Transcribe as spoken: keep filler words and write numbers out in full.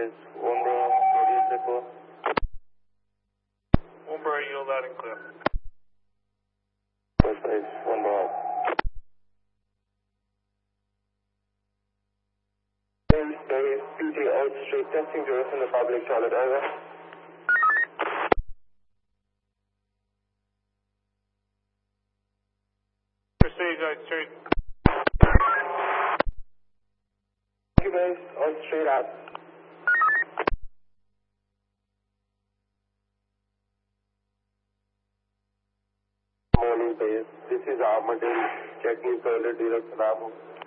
base. One bro, radio check four. One bro, you're loud and clear. West base, one bro. Base, base, P J Old Street, testing zero from the public toilet, over. Proceed, Old Street. Thank you, base, Old Street out. Morning, base. This is Armadale, checking toilet, direct Ramu.